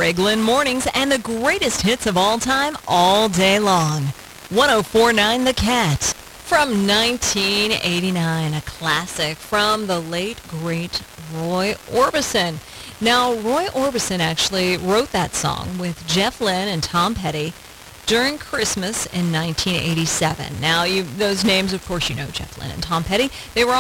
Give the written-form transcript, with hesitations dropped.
Greg Lynn Mornings and the greatest hits of all time, all day long. 104.9 The Cat from 1989, a classic from the late, great Roy Orbison. Now, Roy Orbison actually wrote that song with Jeff Lynne and Tom Petty during Christmas in 1987. Now, those names, of course, you know Jeff Lynne and Tom Petty. They were